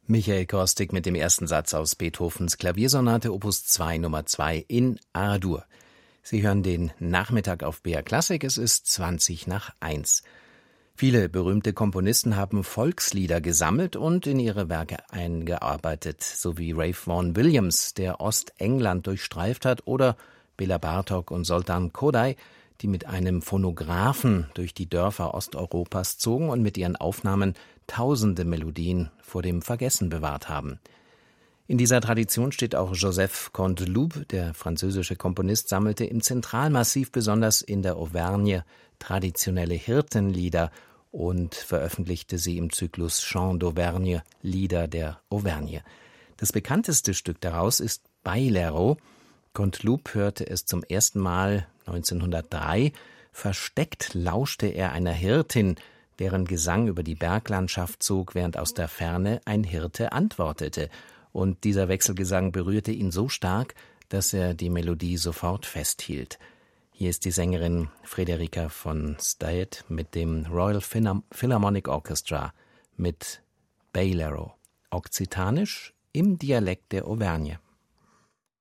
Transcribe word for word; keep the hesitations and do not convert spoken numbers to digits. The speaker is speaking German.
Michael Korstig mit dem ersten Satz aus Beethovens Klaviersonate Opus zwei Nummer zwei in A-Dur. Sie hören den Nachmittag auf B R Klassik, es ist zwanzig nach eins. Viele berühmte Komponisten haben Volkslieder gesammelt und in ihre Werke eingearbeitet, so wie Ralph Vaughan Williams, der Ostengland durchstreift hat, oder Bela Bartok und Zoltán Kodály, die mit einem Phonographen durch die Dörfer Osteuropas zogen und mit ihren Aufnahmen tausende Melodien vor dem Vergessen bewahrt haben. In dieser Tradition steht auch Joseph Canteloube, der französische Komponist, sammelte im Zentralmassiv, besonders in der Auvergne, traditionelle Hirtenlieder und veröffentlichte sie im Zyklus Chants d'Auvergne, Lieder der Auvergne. Das bekannteste Stück daraus ist Bailero. Canteloube hörte es zum ersten Mal neunzehnhundertdrei. Versteckt lauschte er einer Hirtin, deren Gesang über die Berglandschaft zog, während aus der Ferne ein Hirte antwortete. Und dieser Wechselgesang berührte ihn so stark, dass er die Melodie sofort festhielt. Hier ist die Sängerin Frederica von Staet mit dem Royal Philharmonic Orchestra mit Bailero, okzitanisch im Dialekt der Auvergne.